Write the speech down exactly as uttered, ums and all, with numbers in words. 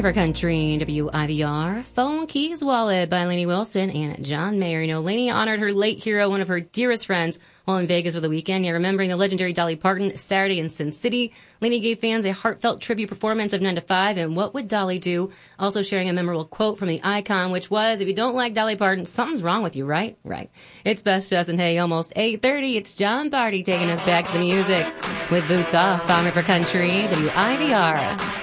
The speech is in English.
River Country, W I V R, Phone Keys Wallet by Lainey Wilson and John Mayer. You know, Lainey honored her late hero, one of her dearest friends, while in Vegas for the weekend. Yeah, remembering the legendary Dolly Parton Saturday in Sin City. Lainey gave fans a heartfelt tribute performance of nine to five and What Would Dolly Do? Also sharing a memorable quote from the icon, which was, if you don't like Dolly Parton, something's wrong with you, right? Right. It's Best to Us, and hey, almost eight thirty, it's John Party taking us back to the music with Boots Off on River Country, W I V R.